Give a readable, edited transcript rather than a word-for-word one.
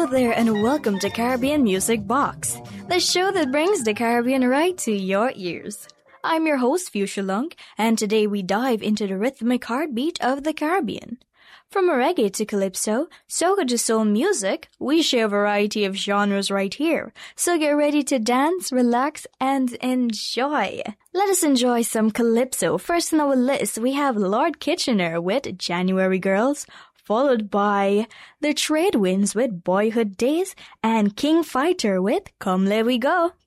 there and welcome to Caribbean Music Box, the show that brings the Caribbean right to your ears. I'm your host, Fuchsia Lunk, and today we dive into the rhythmic heartbeat of the Caribbean. From reggae to calypso, soca to soul music, we share a variety of genres right here. So get ready to dance, relax, and enjoy. Let us enjoy some calypso. First on our list, we have Lord Kitchener with January Girls, followed by the Trade Winds with Boyhood Days, and King Fighter with Come Let We Go.